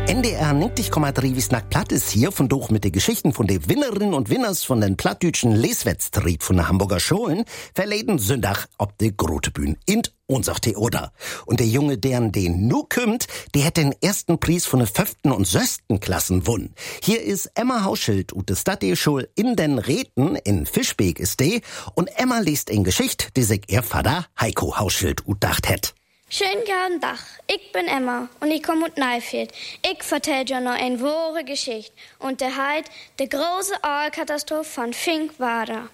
NDR 90,3 wie Snack Platt ist hier von durch mit den Geschichten von den Winnerinnen und Winners von den plattdütschen Leswettstrieb von der Hamburger Schulen verleden Sonntag ob de grote Bühn in unser Theater. Und der Junge, deren den nu kümmt, der hat den ersten Preis von den 5. und 6. Klassen wunn. Hier ist Emma Hauschild ut de Stadtschule in den Räten in Fischbeek ist de und Emma liest in Geschicht, die sich ihr Vater Heiko Hauschild ut dacht het. Schönen guten Tag, ich bin Emma und ich komme aus Neifeld. Ich vertell dir noch eine wahre Geschichte und der heit de große Aalkatastrophe von Finkwada.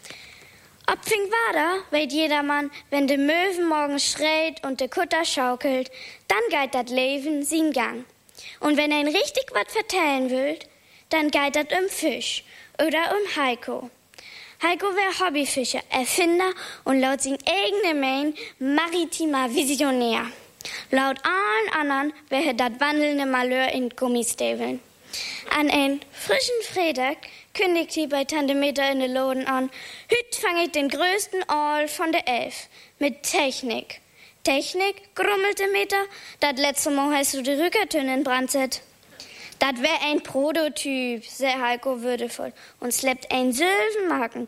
Ab Finkwada weet jedermann, wenn de Möwen morgens schreit und de Kutter schaukelt, dann geht dat Leben sin Gang. Und wenn ein richtig wat vertellen willt, dann geht dat Fisch oder Heiko. Heiko wär Hobbyfischer, Erfinder und laut sin eigene Main maritimer Visionär. Laut allen anderen wäre dat wandelnde Malheur in Gummistäbeln. An ein frischen Freitag kündigt hij bei Tante Meta in den Laden an, hüt fang ich den größten Aal von der 11 mit Technik. Technik, grummelte Meta, dat letzte Mal hast du die Rückertöne in Brand set. Dat wär ein Prototyp, sehr Heiko würdevoll, und sleppt ein Silbenmarken,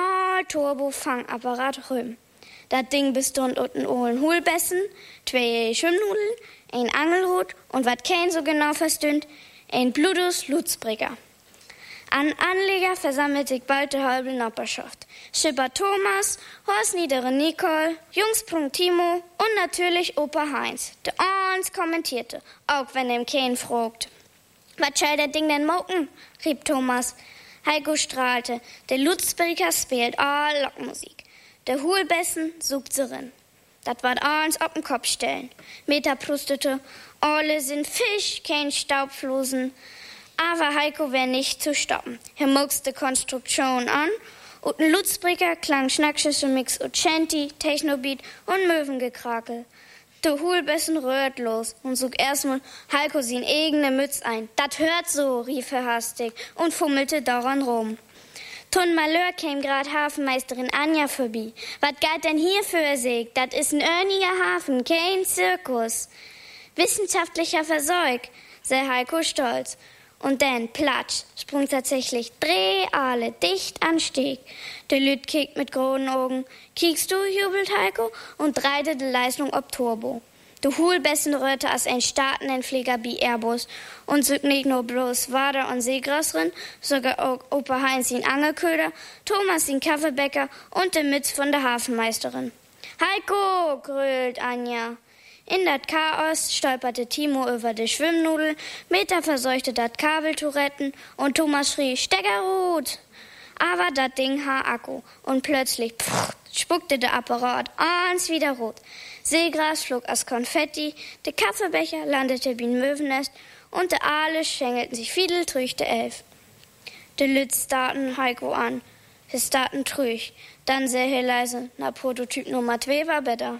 Turbo-Fangapparat rüm. Dat Ding bestund und ein Ohlen Hohlbessen, 2 Schwimmnudeln, ein Angelrut und wat kein so genau verstünd, ein Bluetooth-Lutzbricker. An Anleger versammelt sich bald die halbe Nachbarschaft. Schipper Thomas, Horst Niedere Nicole, Jungsprung Timo und natürlich Opa Heinz. Der Arns kommentierte, auch wenn ihm kein fragt. Was soll das Ding denn moken? Rieb Thomas. Heiko strahlte. Der Lutzbricker spielt all Lockmusik. Der Hohlbessen sucht sie rin. Dat wat Arns auf den Kopf stellen. Meta prustete. Alle sind Fisch, kein Staubflosen. Aber Heiko wär nicht zu stoppen. Er muckste Konstruktion an und ein Lutzbricker klang schnackschische Mix und Chanty, Technobeat und Möwengekrakel. Der Hohlbessen rührt los und sog erstmal Heiko sin eigene Mütz ein. Dat hört so, rief er hastig und fummelte daran rum. Ton Malheur käm grad Hafenmeisterin Anja vorbei. Wat geht denn hier für Sieg? Dat is ein örniger Hafen, kein Zirkus. Wissenschaftlicher Versorg, sei Heiko stolz. Und dann, platsch, sprung tatsächlich 3 Aale dicht an Steg. Der Lüt kickt mit großen Augen. Kiekst du, jubelt Heiko und dreite die Leistung ob Turbo. Der Hohlbessen rührte als ein Staatenentflieger wie Airbus und zog nicht nur bloß Wader und Seegras rin, sogar auch Opa Heinz den Angelköder, Thomas den Kaffeebäcker und der Mütz von der Hafenmeisterin. Heiko, grölt Anja. In dat Chaos stolperte Timo über die Schwimmnudel, Meta verseuchte dat Kabeltouretten und Thomas schrie, Steckerhut! Aber dat Ding ha Akku und plötzlich spuckte der Apparat ans wieder rot. Seegras flog als Konfetti, der Kaffeebecher landete wie ein Möwennest und de Aale schengelten sich fiedeltrüch de 11. De Lütz starten Heiko an, sie starten trüch, dann sehr he leise, na Prototyp Nummer 2 war besser.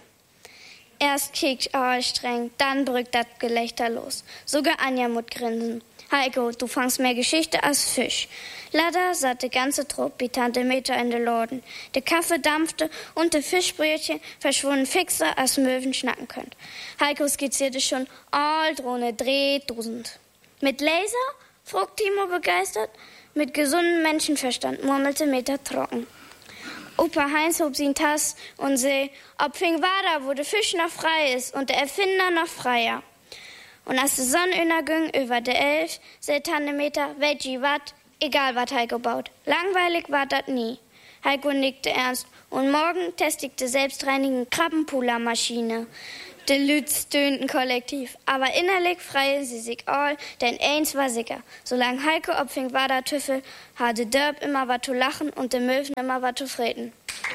Erst kickt streng, dann brückt dat Gelächter los. Sogar Anja mut grinsen. Heiko, du fangst mehr Geschichte als Fisch. Leider satt de ganze Trupp wie Tante Meta in de Laden. Der Kaffee dampfte und de Fischbrötchen verschwunden fixer, als Möwen schnacken könnt. Heiko skizzierte schon all Drohne Drehdusend. Mit Laser? frug Timo begeistert. Mit gesundem Menschenverstand murmelte Meta trocken. Opa Heinz hob sin Tass und seh, ob Finkwada, wo der Fisch noch frei ist und der Erfinder noch freier. Und als die Sonne unterging über der 11, seh Tante Meta, Veggie wat, egal wat Heiko baut. Langweilig war dat nie. Heiko nickte ernst und morgen testigte selbstreinigende Krabbenpuller-Maschine. De Lütz stöhnten kollektiv, aber innerlich freien sie sich all, denn eins war sicher. Solange Heiko ob Finkwada tüffel, hatte Dörp immer wat zu lachen und de Möwen immer wat zu freten.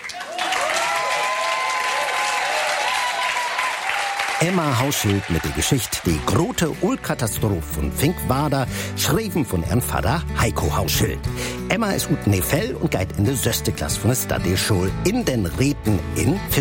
Emma Hauschild mit der Geschichte Die große Ölkatastrophe von Finkwada, schrieben von ihrem Vater Heiko Hauschild. Emma ist ut Nefell und geht in der 6. Klasse von der Stadtschule in den Räten in